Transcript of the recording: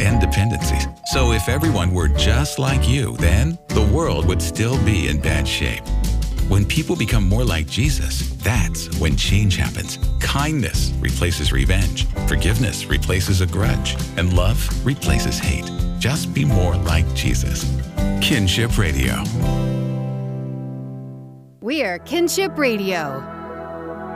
and dependencies. So if everyone were just like you, then the world would still be in bad shape. When people become more like Jesus, that's when change happens. Kindness replaces revenge. Forgiveness replaces a grudge. And love replaces hate. Just be more like Jesus. Kinship Radio. We are Kinship Radio.